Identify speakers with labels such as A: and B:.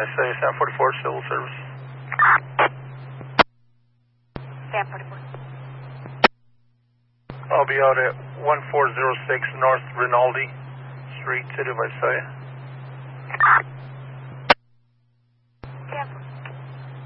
A: Visalia, San 44, civil service.
B: San 44.
A: I'll be out at 1406 North Rinaldi Street, City of Visalia.